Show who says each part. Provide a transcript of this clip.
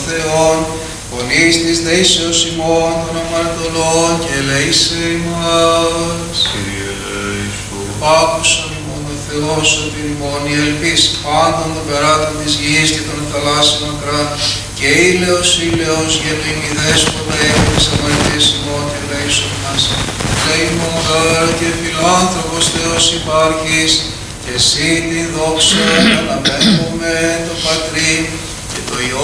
Speaker 1: Θεόν, φωνής της δεήσεως ημών των αμαρτωλών και ελέησε ημάς.
Speaker 2: Κύριε ελέησον.
Speaker 1: Άκουσον ημών ο Θεός ότι ημών η ελπίς πάντων των περάτων της γης και των θαλάσσιων ακράν και ήλαιος γένου ημιδέσποτα έκρης αμαρτίες ημών και ελέησον μας. Λέει ημών γάρ και φιλάνθρωπος Θεός υπάρχεις και εσύ την δόξα αναβαίνουμε το Πατρί και το Υιό